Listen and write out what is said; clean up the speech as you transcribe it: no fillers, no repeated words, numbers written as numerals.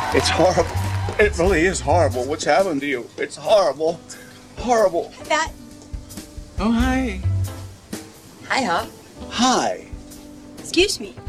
It's horrible. It really is horrible. What's happened to you? It's horrible. Horrible. That. Oh, hi. Hi, Hop. Hi. Excuse me.